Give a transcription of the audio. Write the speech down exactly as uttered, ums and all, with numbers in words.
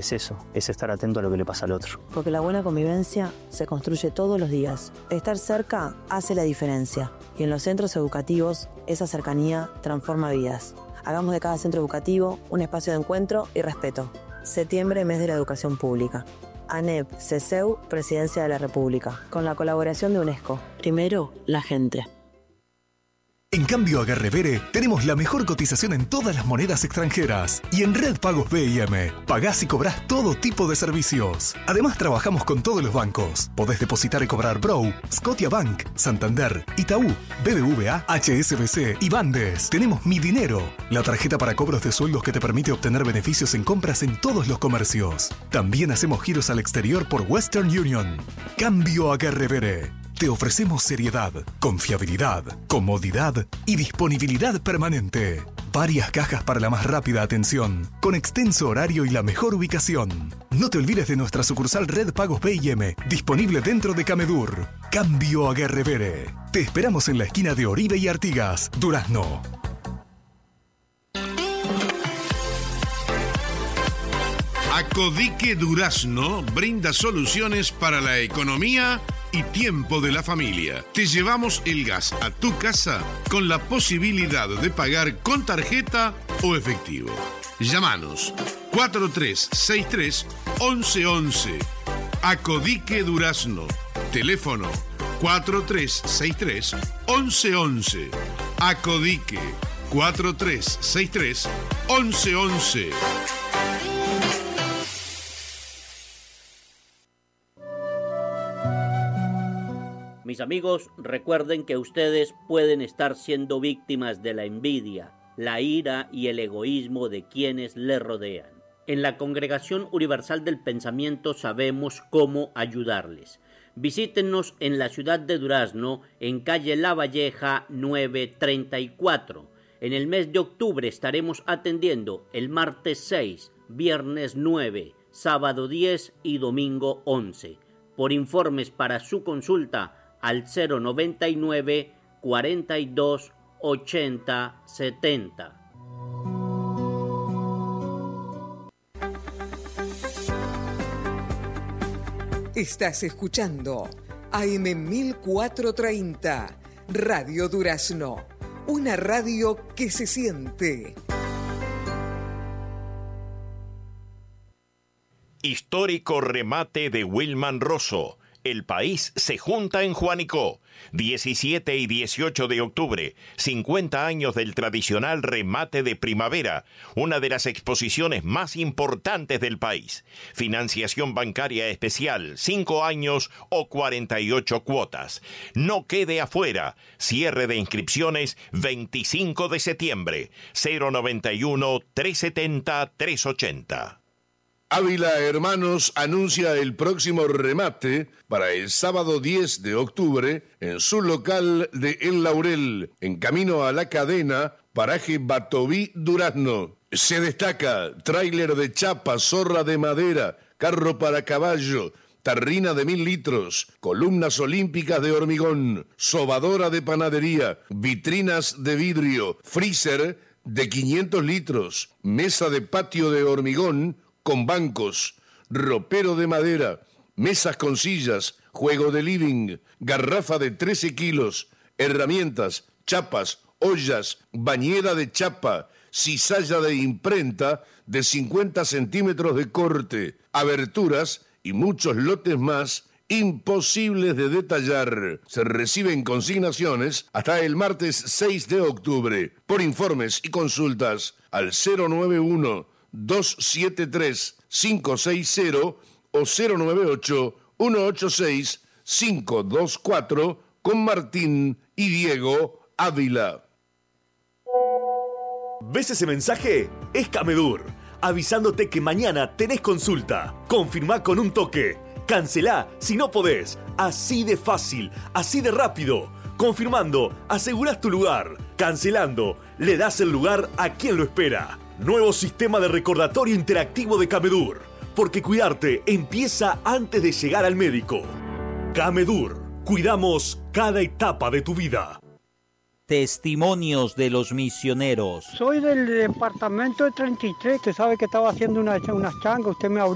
es eso, es estar atento a lo que le pasa al otro. Porque la buena convivencia se construye todos los días. Estar cerca hace la diferencia. Y en los centros educativos, esa cercanía transforma vidas. Hagamos de cada centro educativo un espacio de encuentro y respeto. Septiembre, mes de la educación pública. ANEP, CESEU, Presidencia de la República. Con la colaboración de UNESCO. Primero, la gente. En Cambio Agarrevere tenemos la mejor cotización en todas las monedas extranjeras. Y en Red Pagos B I M, pagás y cobrás todo tipo de servicios. Además trabajamos con todos los bancos. Podés depositar y cobrar Brow, Scotiabank, Santander, Itaú, B B V A, H S B C y Bandes. Tenemos Mi Dinero, la tarjeta para cobros de sueldos que te permite obtener beneficios en compras en todos los comercios. También hacemos giros al exterior por Western Union. Cambio Agarrevere. Te ofrecemos seriedad, confiabilidad, comodidad y disponibilidad permanente. Varias cajas para la más rápida atención, con extenso horario y la mejor ubicación. No te olvides de nuestra sucursal Red Pagos B I M, disponible dentro de Camedur. Cambio Agarrevere. Te esperamos en la esquina de Oribe y Artigas, Durazno. Acodique Durazno brinda soluciones para la economía y tiempo de la familia. Te llevamos el gas a tu casa con la posibilidad de pagar con tarjeta o efectivo. Llámanos cuatro tres seis tres, once once. Acodique Durazno. Teléfono cuatro tres seis tres, once once. Acodique cuatro tres seis tres, once once. Mis amigos, recuerden que ustedes pueden estar siendo víctimas de la envidia, la ira y el egoísmo de quienes les rodean. En la Congregación Universal del Pensamiento sabemos cómo ayudarles. Visítenos en la ciudad de Durazno, en calle La Valleja nueve treinta y cuatro. En el mes de octubre estaremos atendiendo el martes seis, viernes nueve, sábado diez y domingo once. Por informes para su consulta, al cero noventa y nueve, cuarenta y dos, ochenta, setenta. Estás escuchando A M mil cuatrocientos treinta, Radio Durazno, una radio que se siente. Histórico remate de Wilman Rosso. El país se junta en Juanico. diecisiete y dieciocho de octubre, cincuenta años del tradicional remate de primavera, una de las exposiciones más importantes del país. Financiación bancaria especial, cinco años o cuarenta y ocho cuotas. No quede afuera. Cierre de inscripciones veinticinco de septiembre. cero noventa y uno, trescientos setenta, trescientos ochenta. Ávila Hermanos anuncia el próximo remate para el sábado diez de octubre en su local de El Laurel, en camino a La Cadena, paraje Batoví, Durazno. Se destaca tráiler de chapa, zorra de madera, carro para caballo, tarrina de mil litros, columnas olímpicas de hormigón, sobadora de panadería, vitrinas de vidrio, freezer de quinientos litros, mesa de patio de hormigón, con bancos, ropero de madera, mesas con sillas, juego de living, garrafa de trece kilos, herramientas, chapas, ollas, bañera de chapa, cizalla de imprenta de cincuenta centímetros de corte, aberturas y muchos lotes más imposibles de detallar. Se reciben consignaciones hasta el martes seis de octubre. Por informes y consultas al cero noventa y uno, dos siete tres, cinco seis cero o cero noventa y ocho, uno ocho seis, cinco dos cuatro con Martín y Diego Ávila. ¿Ves ese mensaje? Es Camedur, avisándote que mañana tenés consulta. Confirmá con un toque. Cancelá si no podés. Así de fácil, así de rápido. Confirmando, asegurás tu lugar. Cancelando, le das el lugar a quien lo espera. Nuevo sistema de recordatorio interactivo de Camedur. Porque cuidarte empieza antes de llegar al médico. Camedur. Cuidamos cada etapa de tu vida. Testimonios de los misioneros. Soy del departamento de treinta y tres. Usted sabe que estaba haciendo unas, unas changas. Usted me abrió.